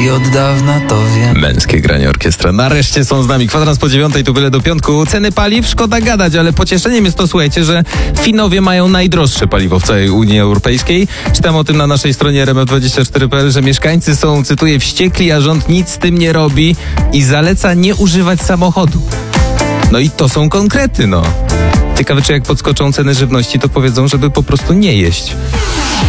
i od dawna to wiem. Męskie granie orkiestra. Nareszcie są z nami. 9:15, tu byle do piątku. Ceny paliw szkoda gadać, ale pocieszeniem jest to, słuchajcie, że Finowie mają najdroższe paliwo w całej Unii Europejskiej. Czytam o tym na naszej stronie rmf24.pl, że mieszkańcy są, cytuję, wściekli, a rząd nic z tym nie robi i zaleca nie używać samochodu. No i to są konkrety, no. Ciekawe, czy jak podskoczą ceny żywności, to powiedzą, żeby po prostu nie jeść.